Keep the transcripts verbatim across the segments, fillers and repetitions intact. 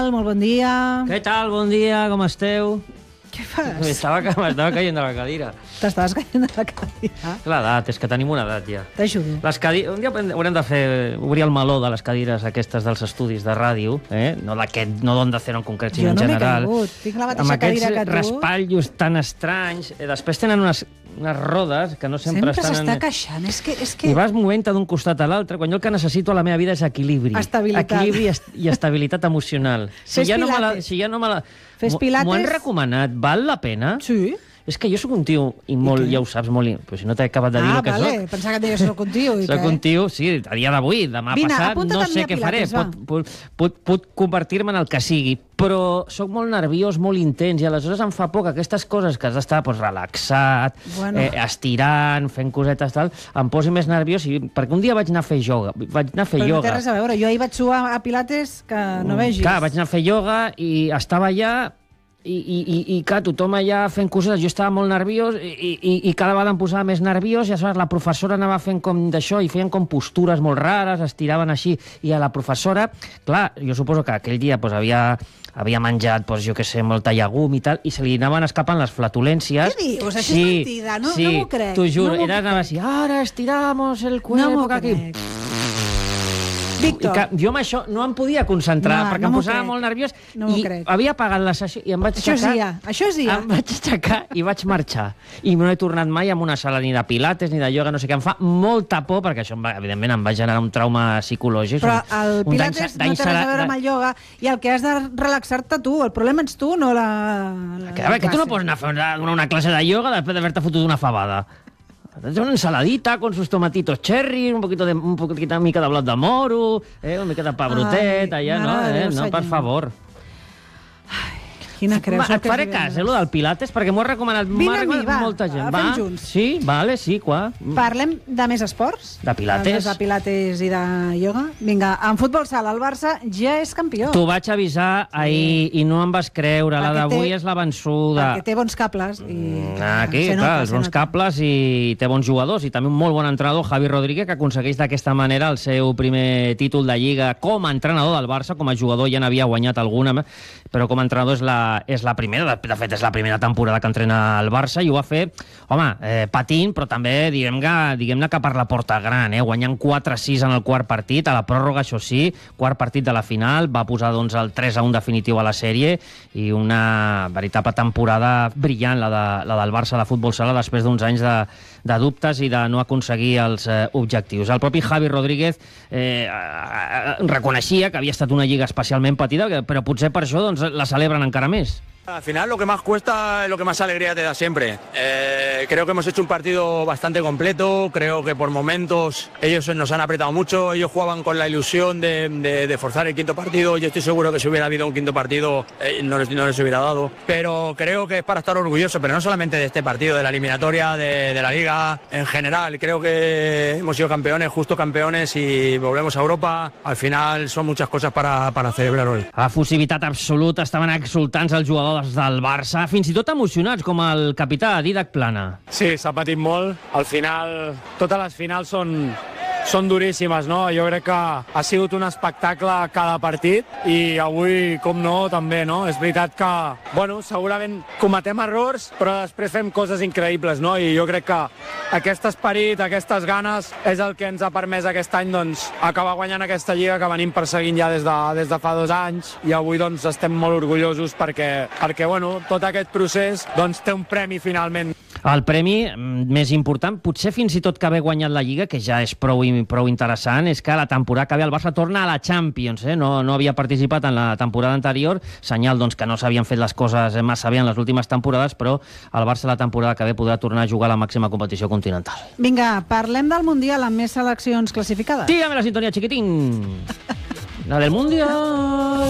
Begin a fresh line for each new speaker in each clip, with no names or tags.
Molt bon dia.
Què tal? Bon dia, com esteu?
Què fas?
M'estava m'estava caient de la cadira.
T'estaves caient de la cadira?
L'edat, és que tenim una edat ja.
T'ajudo.
Les cadires... Un dia haurem de fer... obrir el meló de les cadires aquestes dels estudis de ràdio, eh? No d'aquest, no d'Onda Cero en concret, sinó
jo
en
no
general.
Jo no m'he caigut. Tinc la mateixa cadira que tu.
Amb aquests raspallos tan estranys. Eh, després tenen unes, unes rodes que no sempre,
sempre
estan...
Sempre s'està
en...
queixant. És que, és que...
I vas movent-te d'un costat a l'altre, quan jo el que necessito a la meva vida és equilibri.
Estabilitat.
Equilibri i, est i estabilitat emocional.
Fes
si ja no me la,
pilates.
si ja no me la...
Fes pilates.
M'ho han recomanat. Val la pena?
Sí.
És que jo sóc un tio, i molt, ja ho saps, molt... Però si no t'he acabat de dir
ah,
el que
vale.
soc.
Pensava que et deies soc un tio. I
soc
què?
un tio, sí, a dia d'avui, demà
Vine,
passat, no sé què faré.
Pilates,
pot, pot, pot, pot convertir-me en el que sigui. Però sóc molt nerviós, molt intens, i aleshores em fa por que aquestes coses que has d'estar pues, relaxat,
bueno.
eh, estirant, fent cosetes, tal, em posi més nerviós. I, perquè un dia vaig anar a fer ioga. Vaig anar a fer
Però
ioga.
no té res a veure. Jo ahir vaig suar a Pilates que no vegis.
Clar, vaig anar a fer ioga i estava allà... I, i, i, i clar, tothom allà fent coses, jo estava molt nerviós i, i, i cada vegada em posava més nerviós i aleshores la professora anava fent com d'això i feien com postures molt rares, estiraven així, i a la professora, clar, jo suposo que aquell dia pues, havia, havia menjat, pues, jo què sé, molta llegum i tal, i se li anaven escapant les flatulències.
Què dius? Això
sí,
és mentida, no,
sí,
no m'ho crec.
T'ho juro,
no
era anava així, ara estiramos el cuerpo,
no m'ho
aquí.
crec. Víctor.
I que jo amb això no em podia concentrar,
no,
perquè
no
em posava
crec.
molt nerviós
no
i
crec.
havia apagat la sessió i em vaig
això
aixecar.
És IA. Això és IA.
Em vaig aixecar i vaig marxar. I no he tornat mai a una sala ni de pilates ni de ioga, no sé què. Em fa molta por, perquè això, evidentment, em va generar un trauma psicològic.
Però el pilates no té res a veure amb el ioga i el que has de relaxar-te tu. El problema ets tu, no la, la
que, a veure, que tu no pots anar a fer una, una classe de ioga després d'haver-te fotut una fabada. Una ensaladita con sus tomatitos cherry, un poquito de, un poquito, una mica de blat de moro, eh, una mica de pa brotet, allà, no? Eh, no, per favor.
Ai, quina creu.
Et faré cas, eh, lo del Pilates, perquè m'ho ha recomanat, recomanat
va,
molta gent.
fem
Va,
junts.
sí, vale, sí, qua.
Parlem de més esports?
De pilates.
De pilates i de ioga? Vinga, en futbol sala, el Barça ja és campió.
T'ho vaig avisar ahir i no em vas creure. La
Perquè
d'avui
té-
és la vençuda.
Perquè té bons cables. I...
Aquí,
se nota,
clar, els
se
bons
nota.
cables i té bons jugadors. I també un molt bon entrenador, Javi Rodríguez, que aconsegueix d'aquesta manera el seu primer títol de Lliga com a entrenador del Barça. Com a jugador ja n'havia guanyat alguna, però com a entrenador és la, és la primera. De, de fet, és la primera temporada que entrena el Barça i ho va fer, home, eh, patint, però també, diguem-ne, diguem que per la porta gran, eh? Guanyant quatre a sis en el quart partit, a la pròrroga, això sí, quart partit de la final, va posar doncs, el tres a un definitiu a la sèrie i una veritable temporada brillant, la, de, la del Barça de futbol sala, després d'uns anys de, de dubtes i de no aconseguir els eh, objectius. El propi Javi Rodríguez eh, eh, reconeixia que havia estat una lliga especialment patida, però potser per això doncs, la celebren encara més.
Al final lo que más cuesta es lo que más alegría te da siempre. Eh, creo que hemos hecho un partido bastante completo, creo que por momentos ellos nos han apretado mucho, ellos jugaban con la ilusión de, de, de forzar el quinto partido, yo estoy seguro que si hubiera habido un quinto partido eh, no, les, no les hubiera dado, pero creo que es para estar orgulloso, pero no solamente de este partido, de la eliminatoria, de, de la Liga en general. Creo que hemos sido campeones, justos campeones y volvemos a Europa. Al final son muchas cosas para, para celebrar hoy.
Efusivitat absoluta, estaven exultants els jugadors del Barça, fins i tot emocionats, com el capità Dídac Plana.
Sí, s'ha patit molt. Al final, totes les finals són, són duríssimes, no? Jo crec que ha sigut un espectacle cada partit i avui, com no, també, no? És veritat que, bueno, segurament cometem errors, però després fem coses increïbles, no? I jo crec que aquest esperit, aquestes ganes, és el que ens ha permès aquest any, doncs, acabar guanyant aquesta lliga que venim perseguint ja des de, des de fa dos anys i avui, doncs, estem molt orgullosos perquè, perquè bueno, tot aquest procés, doncs, té un premi finalment.
El premi més important, potser fins i tot que haver guanyat la Lliga, que ja és prou, prou interessant, és que la temporada que ve el Barça torna a la Champions. Eh? No, no havia participat en la temporada anterior, senyal doncs, que no s'havien fet les coses massa bé en les últimes temporades, però el Barça la temporada que ve podrà tornar a jugar a la màxima competició continental.
Vinga, parlem del Mundial amb més seleccions classificades.
Dígame la sintonia, chiquitín. La del Mundial.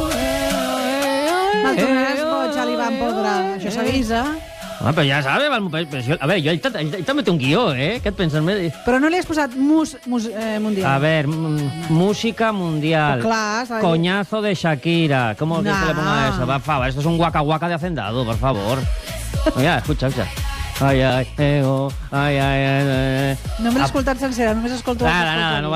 Me'l tornaràs boig a l'Ivan Podrà. Això s'avisa.
Home, però ja sabe, però jo, a veure, jo, ell, ell, ell també té un guió, eh? Què et penses?
Però no li has posat mus, mus eh, mundial.
A ver, música mundial.
Pues clar, ¿sabes?
Coñazo de Shakira. ¿Cómo
No.
que se le ponga eso? Por favor, esto es un guaca guaca de hacendado, por favor. Oye, escucha, escucha. Ai, ai, ego, ai, ai, ai, ai.
No me l'he escoltat sencera, només escolto...
Nada, nada, no